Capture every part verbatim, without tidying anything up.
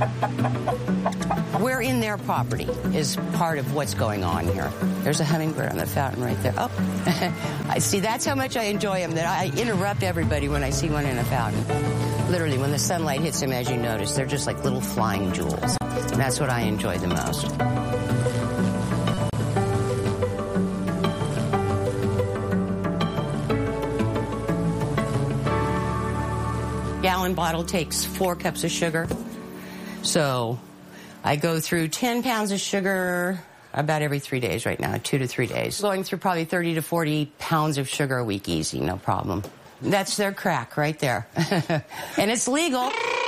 We're in their property is part of what's going on here. There's a hummingbird on the fountain right there. Oh, I see. That's how much I enjoy them, that I interrupt everybody when I see one in a fountain. Literally, when the sunlight hits them, as you notice, they're just like little flying jewels. And that's what I enjoy the most. Gallon bottle takes four cups of sugar. So I go through ten pounds of sugar about every three days right now, two to three days. Going through probably thirty to forty pounds of sugar a week, easy, no problem. That's their crack right there. And it's legal.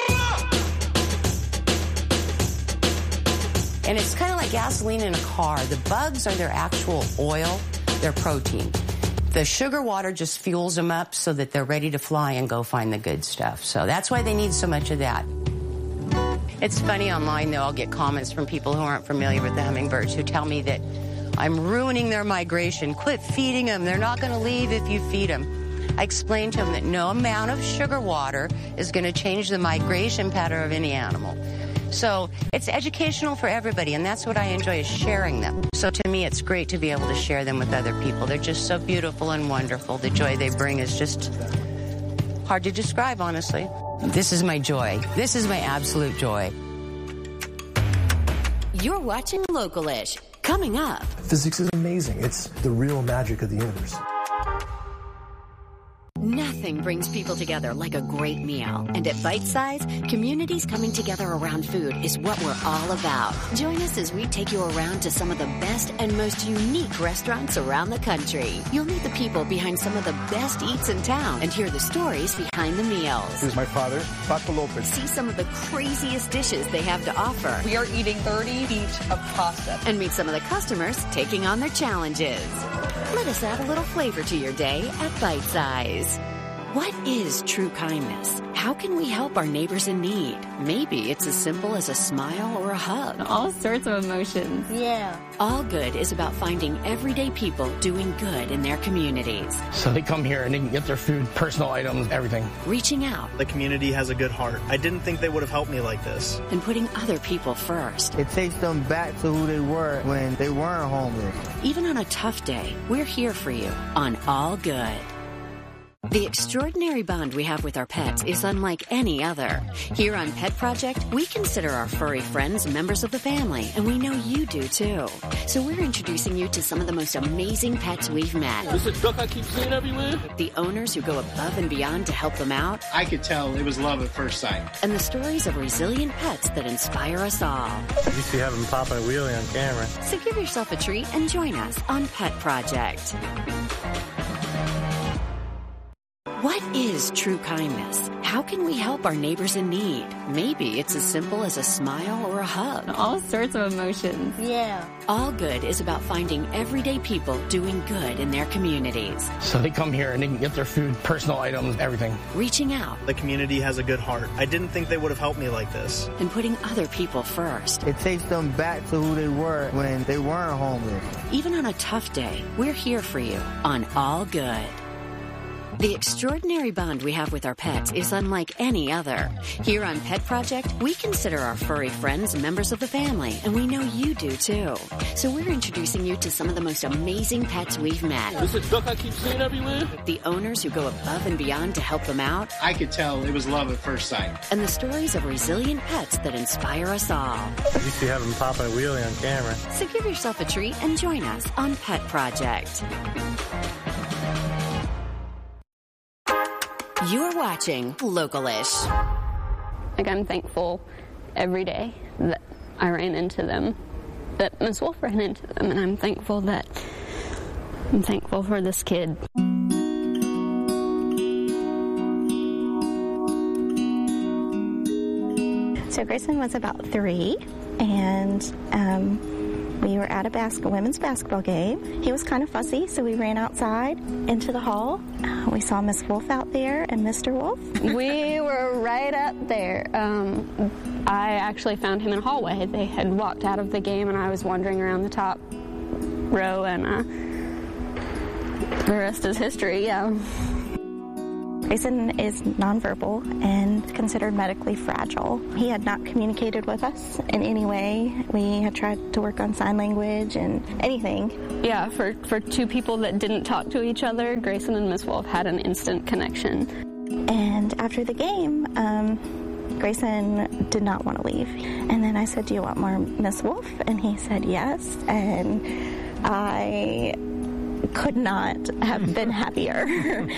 And it's kind of like gasoline in a car. The bugs are their actual oil, their protein. The sugar water just fuels them up so that they're ready to fly and go find the good stuff. So that's why they need so much of that. It's funny online, though, I'll get comments from people who aren't familiar with the hummingbirds who tell me that I'm ruining their migration. Quit feeding them. They're not going to leave if you feed them. I explained to them that no amount of sugar water is going to change the migration pattern of any animal. So it's educational for everybody, and that's what I enjoy, is sharing them. So to me, it's great to be able to share them with other people. They're just so beautiful and wonderful. The joy they bring is just hard to describe, honestly. This is my joy. This is my absolute joy. You're watching Local-ish. Coming up. Physics is amazing. It's the real magic of the universe. Nothing brings people together like a great meal. And at Bite Size, communities coming together around food is what we're all about. Join us as we take you around to some of the best and most unique restaurants around the country. You'll meet the people behind some of the best eats in town and hear the stories behind the meals. This is my father, Paco Lopez. See some of the craziest dishes they have to offer. We are eating thirty feet of pasta. And meet some of the customers taking on their challenges. Let us add a little flavor to your day at Bite Size. What is true kindness? How can we help our neighbors in need? Maybe it's as simple as a smile or a hug. All sorts of emotions. Yeah. All Good is about finding everyday people doing good in their communities. So they come here and they can get their food, personal items, everything. Reaching out. The community has a good heart. I didn't think they would have helped me like this. And putting other people first. It takes them back to who they were when they weren't homeless. Even on a tough day, we're here for you on All Good. The extraordinary bond we have with our pets is unlike any other. Here on Pet Project, we consider our furry friends members of the family, and we know you do too. So we're introducing you to some of the most amazing pets we've met. This is a duck I keep seeing everywhere. The owners who go above and beyond to help them out. I could tell it was love at first sight. And the stories of resilient pets that inspire us all. You see having Papa and Wheelie on camera. So give yourself a treat and join us on Pet Project. What is true kindness? How can we help our neighbors in need? Maybe it's as simple as a smile or a hug. All sorts of emotions. Yeah. All Good is about finding everyday people doing good in their communities. So they come here and they can get their food, personal items, everything. Reaching out. The community has a good heart. I didn't think they would have helped me like this. And putting other people first. It takes them back to who they were when they weren't homeless. Even on a tough day, we're here for you on All Good. The extraordinary bond we have with our pets is unlike any other. Here on Pet Project, we consider our furry friends members of the family, and we know you do too. So we're introducing you to some of the most amazing pets we've met. This is a duck I keep seeing everywhere. The owners who go above and beyond to help them out. I could tell it was love at first sight. And the stories of resilient pets that inspire us all. You see having Papa and Wheelie on camera. So give yourself a treat and join us on Pet Project. You're watching Local-ish. Like, I'm thankful every day that I ran into them, that Miss Wolf ran into them, and I'm thankful that I'm thankful for this kid. So Grayson was about three, and um, we were at a basket, women's basketball game. He was kind of fussy, so we ran outside into the hall. Uh, we saw Miss Wolf out there and Mister Wolf. We were right up there. Um, I actually found him in a hallway. They had walked out of the game, and I was wandering around the top row, and uh, the rest is history, yeah. Grayson is nonverbal and considered medically fragile. He had not communicated with us in any way. We had tried to work on sign language and anything. Yeah, for, for two people that didn't talk to each other, Grayson and Miss Wolf had an instant connection. And after the game, um, Grayson did not want to leave. And then I said, do you want more Miss Wolf? And he said yes. And I could not have been happier.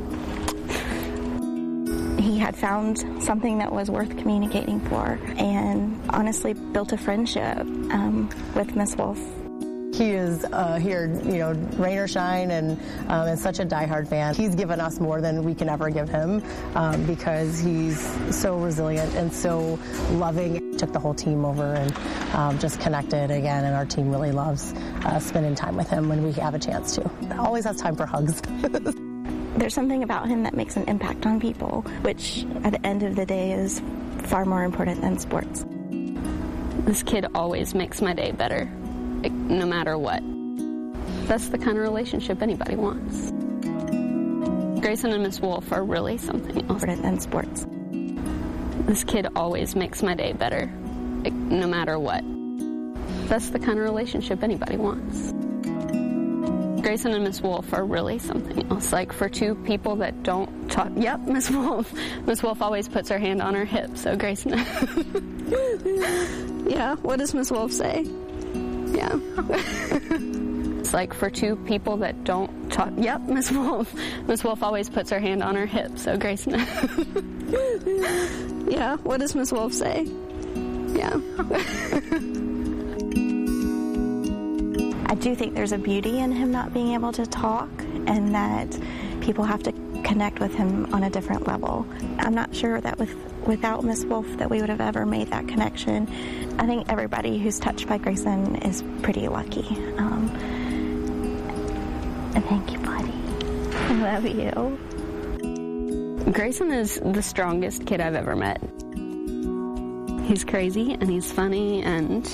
He had found something that was worth communicating for and honestly built a friendship um, with Miss Wolf. He is uh, here, you know, rain or shine, and um, and such a diehard fan. He's given us more than we can ever give him um, because he's so resilient and so loving. Took the whole team over and um, just connected again, and our team really loves uh, spending time with him when we have a chance to. Always has time for hugs. There's something about him that makes an impact on people, which at the end of the day is far more important than sports. This kid always makes my day better, no matter what. That's the kind of relationship anybody wants. Grayson and Miss Wolf are really something else than sports. This kid always makes my day better, no matter what. That's the kind of relationship anybody wants. Grayson and Miss Wolf are really something else. Like for two people that don't talk. Yep, Miss Wolf. Miss Wolf always puts her hand on her hip, so Grayson. Yeah, what does Miss Wolf say? Yeah. It's like for two people that don't talk. Yep, Miss Wolf. Miss Wolf always puts her hand on her hip, so Grayson. Yeah, what does Miss Wolf say? Yeah. I do think there's a beauty in him not being able to talk, and that people have to connect with him on a different level. I'm not sure that with without Miss Wolf that we would have ever made that connection. I think everybody who's touched by Grayson is pretty lucky. Um, and thank you, buddy. I love you. Grayson is the strongest kid I've ever met. He's crazy and he's funny and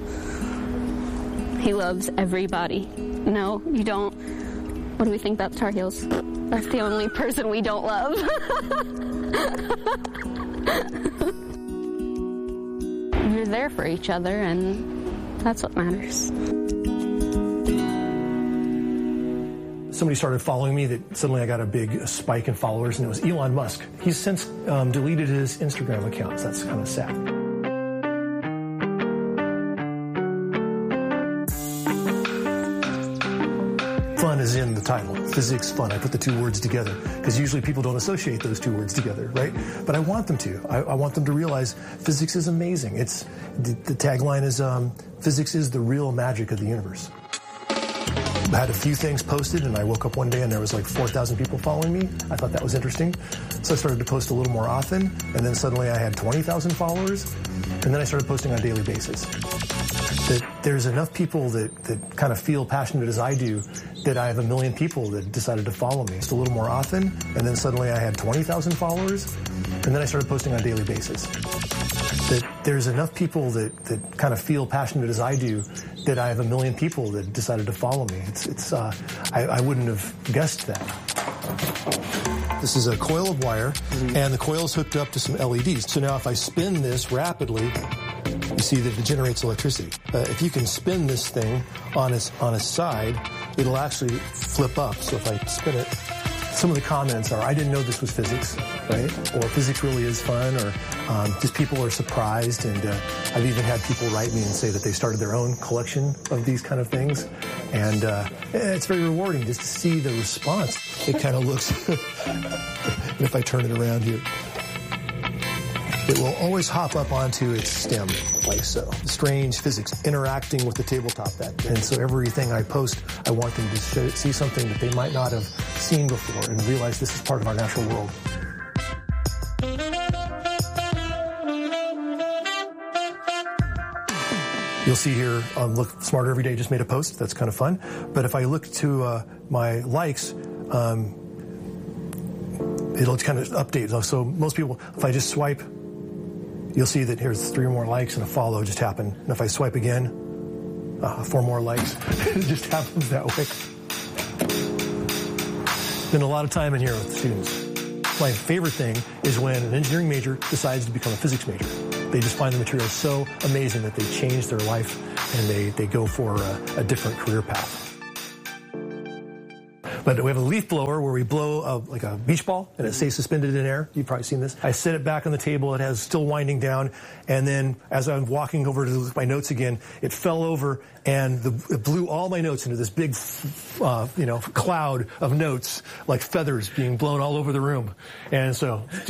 he loves everybody. No, you don't. What do we think about Tar Heels? That's the only person we don't love. You're there for each other, and that's what matters. Somebody started following me that suddenly I got a big spike in followers, and it was Elon Musk. He's since um, deleted his Instagram account, so that's kind of sad. Fun is in the title. Physics fun. I put the two words together because usually people don't associate those two words together, right? But I want them to. I, I want them to realize physics is amazing. It's the, the tagline is um, physics is the real magic of the universe. I had a few things posted, and I woke up one day and there was like four thousand people following me. I thought that was interesting. So I started to post a little more often, and then suddenly I had twenty thousand followers, and then I started posting on a daily basis. That there's enough people that, that kind of feel passionate as I do that I have a million people that decided to follow me. Just a little more often, and then suddenly I had twenty thousand followers, and then I started posting on a daily basis. That there's enough people that, that kind of feel passionate as I do that I have a million people that decided to follow me. It's, it's, uh, I, I wouldn't have guessed that. This is a coil of wire, mm-hmm. and the coil is hooked up to some L E Ds. So now if I spin this rapidly, you see that it generates electricity. Uh, if you can spin this thing on its, on its side, it'll actually flip up. So if I spin it, some of the comments are, I didn't know this was physics, right? Or physics really is fun, or um, just people are surprised. And uh, I've even had people write me and say that they started their own collection of these kind of things. And uh, it's very rewarding just to see the response. It kind of looks, and if I turn it around here, it will always hop up onto its stem, like so. Strange physics interacting with the tabletop. That, and so everything I post, I want them to show, see something that they might not have seen before and realize this is part of our natural world. You'll see here, um, Look Smarter Every Day just made a post. That's kind of fun. But if I look to uh, my likes, um, it'll kind of update. So most people, if I just swipe, you'll see that here's three more likes and a follow just happened. And if I swipe again, uh, four more likes. It just happens that way. Spend a lot of time in here with students. My favorite thing is when an engineering major decides to become a physics major. They just find the material so amazing that they change their life and they, they go for a, a different career path. But we have a leaf blower where we blow a, like a beach ball and it stays suspended in air. You've probably seen this. I set it back on the table. It has still winding down. And then as I'm walking over to look at my notes again, it fell over and the, it blew all my notes into this big, uh, you know, cloud of notes like feathers being blown all over the room. And so